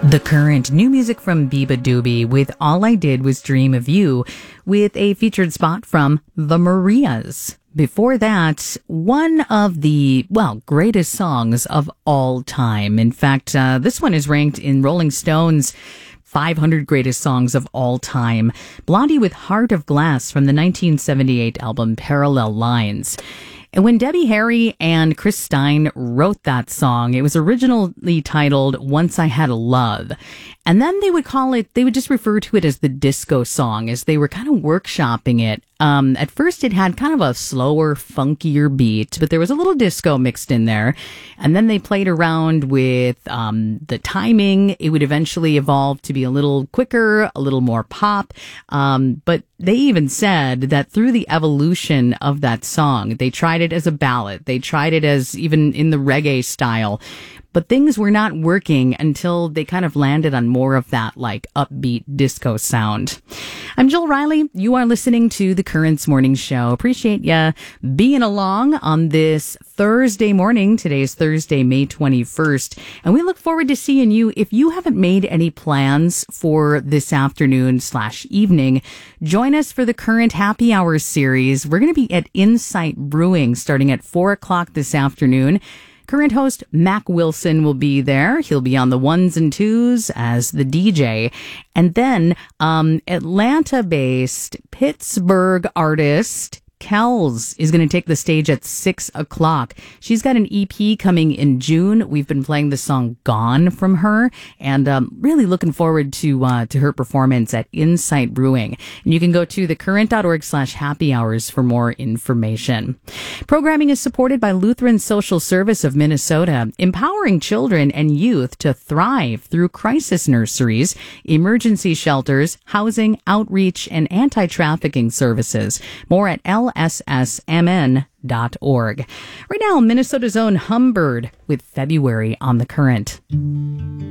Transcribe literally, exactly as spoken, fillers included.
The Current, new music from Biba Doobie with All I Did Was Dream of You, with a featured spot from The Marias. Before that, one of the, well, greatest songs of all time. In fact, uh, this one is ranked in Rolling Stone's five hundred greatest songs of all time. Blondie with Heart of Glass from the nineteen seventy-eight album Parallel Lines. And when Debbie Harry and Chris Stein wrote that song, it was originally titled Once I Had a Love. And then they would call it, they would just refer to it as the disco song, as they were kind of workshopping it. Um, at first it had kind of a slower, funkier beat, but there was a little disco mixed in there. And then they played around with um, the timing. It would eventually evolve to be a little quicker, a little more pop. Um, but they even said that through the evolution of that song, they tried it as a ballad. They tried it as even in the reggae style. But things were not working until they kind of landed on more of that, like, upbeat disco sound. I'm Jill Riley. You are listening to The Currents Morning Show. Appreciate ya being along on this Thursday morning. Today's Thursday, May twenty-first. And we look forward to seeing you. If you haven't made any plans for this afternoon slash evening, join us for the Current Happy Hours series. We're going to be at Insight Brewing starting at four o'clock this afternoon. Current host Mac Wilson will be there. He'll be on the ones and twos as the D J. And then um, Atlanta-based Pittsburgh artist Kells is going to take the stage at six o'clock. She's got an E P coming in June. We've been playing the song Gone from her, and um, really looking forward to uh, to her performance at Insight Brewing. And you can go to thecurrent.org slash happy hours for more information. Programming is supported by Lutheran Social Service of Minnesota, empowering children and youth to thrive through crisis nurseries, emergency shelters, housing, outreach, and anti-trafficking services. More at L S S M N dot org. Right now, Minnesota's own Humbird with February on the Current.